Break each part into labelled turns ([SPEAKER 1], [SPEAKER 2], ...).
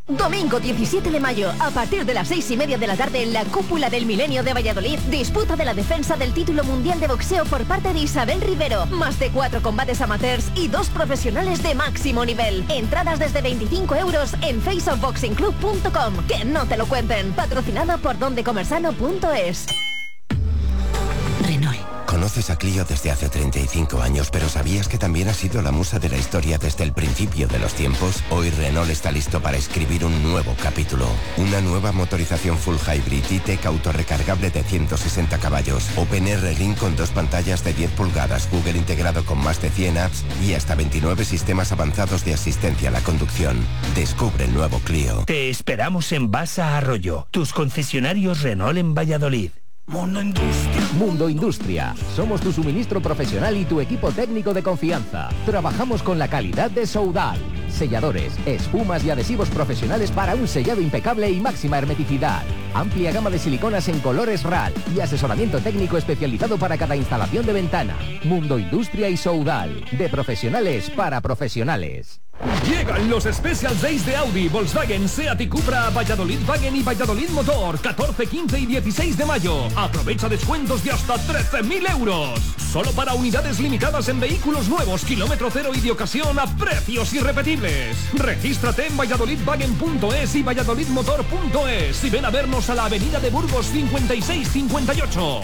[SPEAKER 1] Domingo 17 de mayo, a partir de las 6:30 de la tarde en la Cúpula del Milenio de Valladolid, disputa de la defensa del título mundial de boxeo por parte de Isabel Rivero. Más de 4 combates amateurs y 2 profesionales de máximo nivel. Entradas desde 25 € en faceofboxingclub.com. Que no te lo cuenten. Patrocinado por dondecomersano.es.
[SPEAKER 2] Renault.
[SPEAKER 3] Conoces a Clio desde hace 35 años, pero ¿sabías que también ha sido la musa de la historia desde el principio de los tiempos? Hoy Renault está listo para escribir un nuevo capítulo. Una nueva motorización full hybrid E-Tech autorrecargable de 160 caballos, OpenR Link con 2 pantallas de 10 pulgadas, Google integrado con más de 100 apps y hasta 29 sistemas avanzados de asistencia a la conducción. Descubre el nuevo Clio.
[SPEAKER 4] Te esperamos en Basa Arroyo, tus concesionarios Renault en Valladolid.
[SPEAKER 5] Mundo Industria.
[SPEAKER 6] Mundo Industria. Somos tu suministro profesional y tu equipo técnico de confianza. Trabajamos con la calidad de Soudal. Selladores, espumas y adhesivos profesionales para un sellado impecable y máxima hermeticidad. Amplia gama de siliconas en colores RAL y asesoramiento técnico especializado para cada instalación de ventana. Mundo Industria y Soudal. De profesionales para profesionales.
[SPEAKER 7] Llegan los Special Days de Audi, Volkswagen, Seat y Cupra a Valladolid Wagen y Valladolid Motor, 14, 15 y 16 de mayo. Aprovecha descuentos de hasta 13.000 €. Solo para unidades limitadas en vehículos nuevos, kilómetro cero y de ocasión a precios irrepetibles. Regístrate en valladolidwagen.es y valladolidmotor.es y ven a vernos a la avenida de Burgos 5658.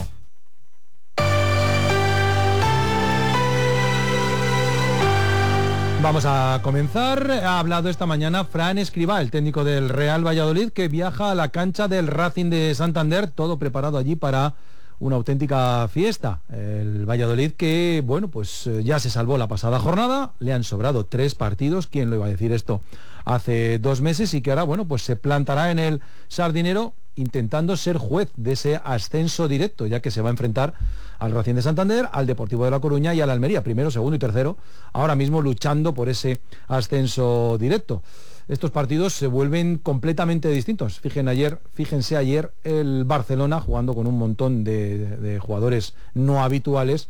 [SPEAKER 8] Vamos a comenzar. Ha hablado esta mañana Fran Escribá, el técnico del Real Valladolid, que viaja a la cancha del Racing de Santander, todo preparado allí para una auténtica fiesta. El Valladolid que, bueno, pues ya se salvó la pasada jornada, le han sobrado 3 partidos, ¿quién lo iba a decir esto hace 2 meses? Y que ahora, bueno, pues se plantará en el Sardinero intentando ser juez de ese ascenso directo, ya que se va a enfrentar al Racing de Santander, al Deportivo de La Coruña y al Almería, primero, segundo y tercero, ahora mismo luchando por ese ascenso directo. Estos partidos se vuelven completamente distintos. Fíjense ayer el Barcelona jugando con un montón de jugadores no habituales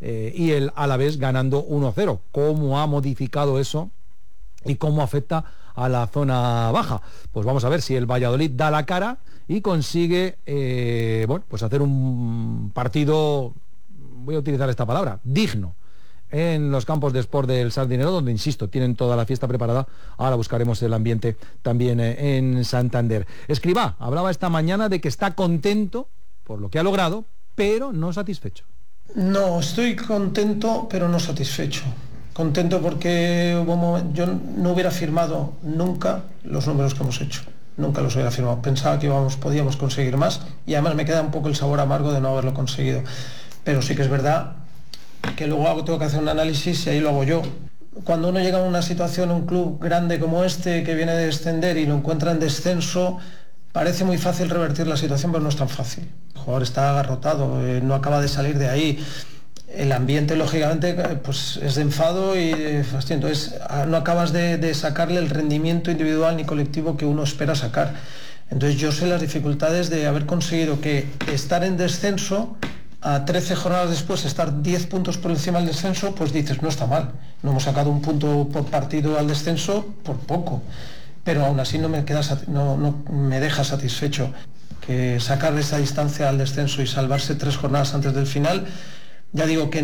[SPEAKER 8] y el Alavés ganando 1-0. ¿Cómo ha modificado eso y cómo afecta a la zona baja? Pues vamos a ver si el Valladolid da la cara y consigue bueno, pues hacer un partido, voy a utilizar esta palabra, digno, en los campos de Sport del Sardinero, donde, insisto, tienen toda la fiesta preparada. Ahora buscaremos el ambiente también en Santander. Escribá hablaba esta mañana de que está contento por lo que ha logrado, pero no satisfecho.
[SPEAKER 9] No, estoy contento, pero no satisfecho. Contento porque yo no hubiera firmado nunca los números que hemos hecho. Nunca los hubiera firmado. Pensaba que podíamos conseguir más y además me queda un poco el sabor amargo de no haberlo conseguido. Pero sí que es verdad que luego tengo que hacer un análisis y ahí lo hago yo. Cuando uno llega a una situación, un club grande como este que viene de descender y lo encuentra en descenso, parece muy fácil revertir la situación, pero no es tan fácil. El jugador está agarrotado, no acaba de salir de ahí. El ambiente, lógicamente, pues es de enfado y de fastidio. Entonces, no acabas de sacarle el rendimiento individual ni colectivo que uno espera sacar. Entonces, yo sé las dificultades de haber conseguido que estar en descenso, a 13 jornadas después, estar 10 puntos por encima del descenso, pues dices, no está mal. No hemos sacado un punto por partido al descenso por poco. Pero aún así no me deja satisfecho. Que sacarle esa distancia al descenso y salvarse 3 jornadas antes del final, ya digo que